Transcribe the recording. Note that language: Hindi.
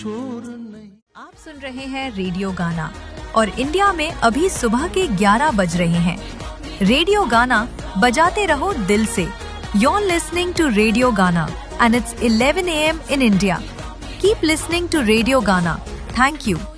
शोर नहीं। आप सुन रहे हैं रेडियो गाना और इंडिया में अभी सुबह के 11 बज रहे हैं। रेडियो गाना बजाते रहो दिल से। You're listening to Radio Ghana and it's 11 a.m. in India. Keep listening to Radio Ghana. Thank you.